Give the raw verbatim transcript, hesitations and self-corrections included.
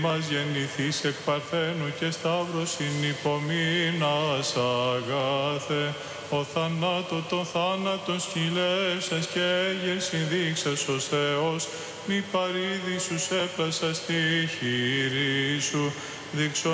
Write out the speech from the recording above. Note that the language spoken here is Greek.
μας γεννηθείς εκ Παρθένου και Σταύρος συνυπομείνας αγάθε. Ο θανάτο των θάνατων σκυλεύσας και έγερ συνδείξας ως Θεός, μη παρήδη σου έπλασα στη χείρη σου, δείξω